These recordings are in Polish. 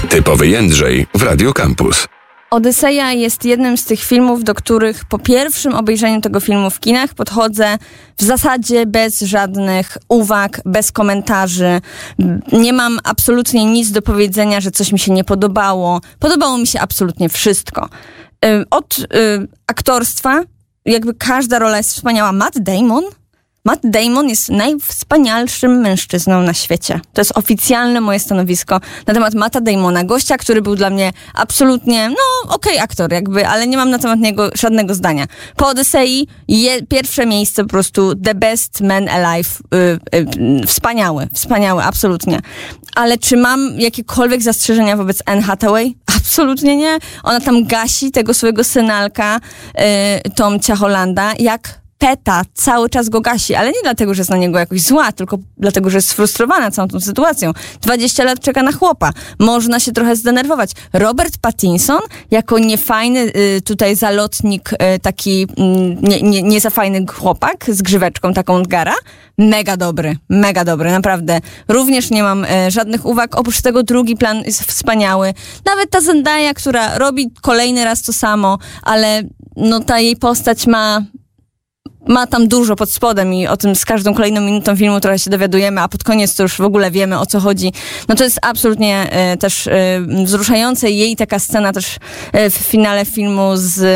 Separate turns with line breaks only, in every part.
Typowy Jędrzej w Radio Campus.
Odyseja jest jednym z tych filmów, do których po pierwszym obejrzeniu tego filmu w kinach podchodzę w zasadzie bez żadnych uwag, bez komentarzy. Nie mam absolutnie nic do powiedzenia, że coś mi się nie podobało. Podobało mi się absolutnie wszystko. Od aktorstwa jakby każda rola jest wspaniała. Matt Damon jest najwspanialszym mężczyzną na świecie. To jest oficjalne moje stanowisko na temat Matta Damona. Gościa, który był dla mnie absolutnie, aktor jakby, ale nie mam na temat niego żadnego zdania. Po Odysei pierwsze miejsce po prostu the best man alive. Wspaniały, absolutnie. Ale czy mam jakiekolwiek zastrzeżenia wobec Anne Hathaway? Absolutnie nie. Ona tam gasi tego swojego synalka, Tomcia Hollanda, jak Peta, cały czas go gasi, ale nie dlatego, że jest na niego jakoś zła, tylko dlatego, że jest sfrustrowana całą tą sytuacją. 20 lat czeka na chłopa. Można się trochę zdenerwować. Robert Pattinson, jako niefajny tutaj zalotnik, taki nie za fajny chłopak z grzyweczką taką od gara, mega dobry, naprawdę. Również nie mam żadnych uwag. Oprócz tego drugi plan jest wspaniały. Nawet ta Zendaya, która robi kolejny raz to samo, ale ta jej postać ma tam dużo pod spodem i o tym z każdą kolejną minutą filmu trochę się dowiadujemy, a pod koniec to już w ogóle wiemy, o co chodzi. To jest absolutnie też wzruszające. Jej taka scena też w finale filmu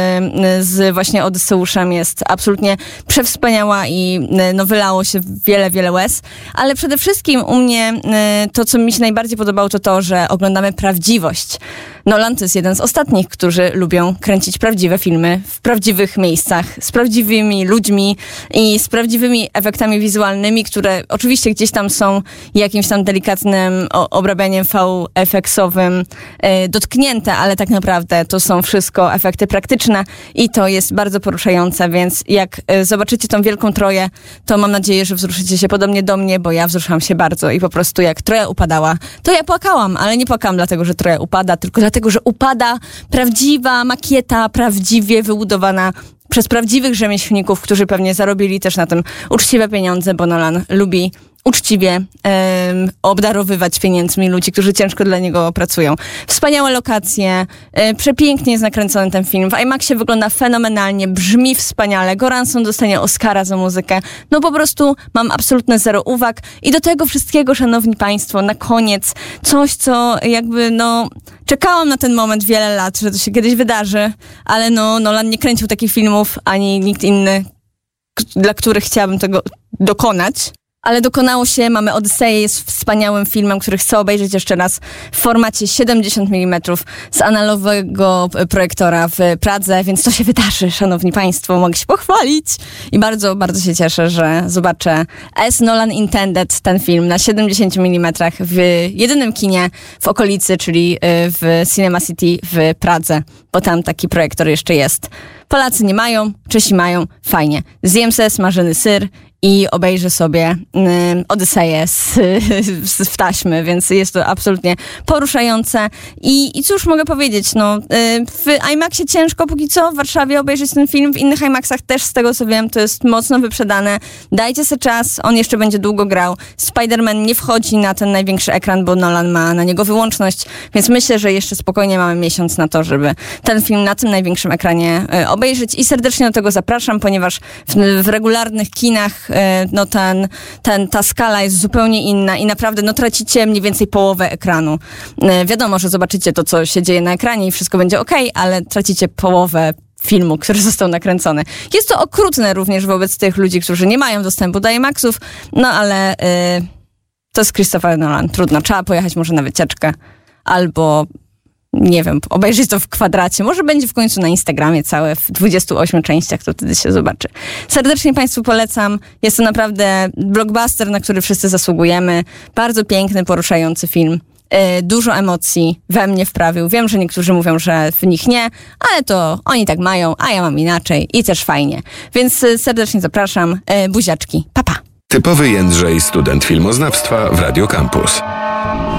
z właśnie Odyseuszem jest absolutnie przewspaniała i wylało się wiele łez. Ale przede wszystkim u mnie to, co mi się najbardziej podobało, to, że oglądamy prawdziwość. Nolan to jest jeden z ostatnich, którzy lubią kręcić prawdziwe filmy w prawdziwych miejscach, z prawdziwymi ludźmi i z prawdziwymi efektami wizualnymi, które oczywiście gdzieś tam są jakimś tam delikatnym obrabianiem VFX-owym dotknięte, ale tak naprawdę to są wszystko efekty praktyczne i to jest bardzo poruszające, więc jak zobaczycie tą wielką Troję, to mam nadzieję, że wzruszycie się podobnie do mnie, bo ja wzruszam się bardzo i po prostu jak Troja upadała, to ja płakałam, ale nie płakałam dlatego, że Troja upada, tylko dlatego, że upada prawdziwa makieta, prawdziwie wybudowana przez prawdziwych rzemieślników, którzy pewnie zarobili też na tym uczciwe pieniądze, bo Nolan lubi uczciwie obdarowywać pieniędzmi ludzi, którzy ciężko dla niego pracują. Wspaniałe lokacje, przepięknie jest nakręcony ten film. W IMAXie wygląda fenomenalnie, brzmi wspaniale. Goranson dostanie Oscara za muzykę. Po prostu mam absolutne zero uwag. I do tego wszystkiego, szanowni państwo, na koniec coś, co jakby czekałam na ten moment wiele lat, że to się kiedyś wydarzy, ale Nolan nie kręcił takich filmów, ani nikt inny, dla których chciałabym tego dokonać. Ale dokonało się, mamy Odyseję, jest wspaniałym filmem, który chcę obejrzeć jeszcze raz w formacie 70 mm z analogowego projektora w Pradze, więc to się wydarzy, szanowni państwo, mogę się pochwalić. I bardzo, bardzo się cieszę, że zobaczę As Nolan Intended, ten film na 70 mm w jedynym kinie w okolicy, czyli w Cinema City w Pradze, bo tam taki projektor jeszcze jest. Polacy nie mają, Czesi mają, fajnie. Zjem se smażony syr i obejrzę sobie Odyseję w taśmy, więc jest to absolutnie poruszające. I cóż mogę powiedzieć, w IMAXie ciężko póki co w Warszawie obejrzeć ten film, w innych IMAXach też z tego co wiem, to jest mocno wyprzedane. Dajcie sobie czas, on jeszcze będzie długo grał. Spider-Man nie wchodzi na ten największy ekran, bo Nolan ma na niego wyłączność, więc myślę, że jeszcze spokojnie mamy miesiąc na to, żeby ten film na tym największym ekranie obejrzeć i serdecznie do tego zapraszam, ponieważ w regularnych kinach ta skala jest zupełnie inna i naprawdę tracicie mniej więcej połowę ekranu. Wiadomo, że zobaczycie to, co się dzieje na ekranie i wszystko będzie okej, ale tracicie połowę filmu, który został nakręcony. Jest to okrutne również wobec tych ludzi, którzy nie mają dostępu do IMAXów, ale to jest Christopher Nolan. Trudno, trzeba pojechać może na wycieczkę albo nie wiem, obejrzeć to w kwadracie. Może będzie w końcu na Instagramie całe w 28 częściach, to wtedy się zobaczy. Serdecznie państwu polecam. Jest to naprawdę blockbuster, na który wszyscy zasługujemy. Bardzo piękny, poruszający film. Dużo emocji we mnie wprawił. Wiem, że niektórzy mówią, że w nich nie, ale to oni tak mają, a ja mam inaczej i też fajnie. Więc serdecznie zapraszam. Buziaczki. Pa, pa.
Typowy Jędrzej, student filmoznawstwa w Radio Campus.